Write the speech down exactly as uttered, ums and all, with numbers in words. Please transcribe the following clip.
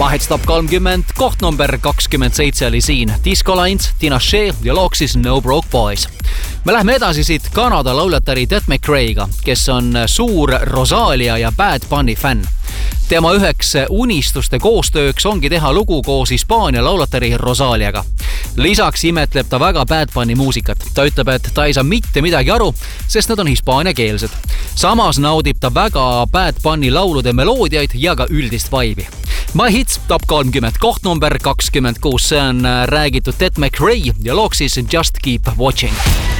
Mahets top kolmkümmend, koht number kakskümmend seitse oli siin Disco Lines, Tina Shea ja loog siis No Broke Boys. Me lähme edasi siit Kanada lauljatari Ted McRae'ga, kes on suur Rosalia ja Bad Bunny fänn. Tema üheks unistuste koostööks ongi teha lugu koos Hispaania lauljatari Rosaliaga. Lisaks imetleb ta väga Bad Bunny muusikat. Ta ütleb, et ta ei saa mitte midagi aru, sest nad on hispaaniakeelsed. Samas naudib ta väga Bad Bunny laulude meloodiaid ja ka üldist vaibi. My Hits top kolmkümmend, koht number kakskümmend kuus, see on räägitud Ted McRae ja loog siis Just Keep Watching.